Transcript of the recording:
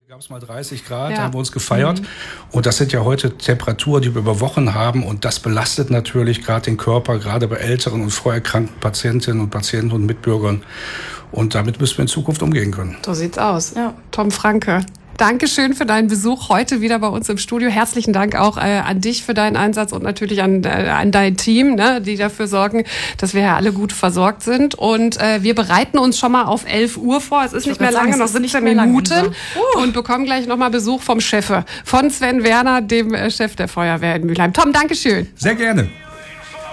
Gab es mal 30 Grad, da haben wir uns gefeiert. Und das sind ja heute Temperaturen, die wir über Wochen haben. Und das belastet natürlich gerade den Körper, gerade bei älteren und vorerkrankten Patientinnen und Patienten und Mitbürgern. Und damit müssen wir in Zukunft umgehen können. So sieht's aus. Ja. Tom Franke, Dankeschön für deinen Besuch heute wieder bei uns im Studio. Herzlichen Dank auch an dich für deinen Einsatz und natürlich an dein Team, ne, die dafür sorgen, dass wir ja alle gut versorgt sind. Und wir bereiten uns schon mal auf 11 Uhr vor. Es ist nicht mehr lange, noch 17 Minuten. Und bekommen gleich nochmal Besuch vom Chef, von Sven Werner, dem Chef der Feuerwehr in Mülheim. Tom, Dankeschön. Sehr gerne.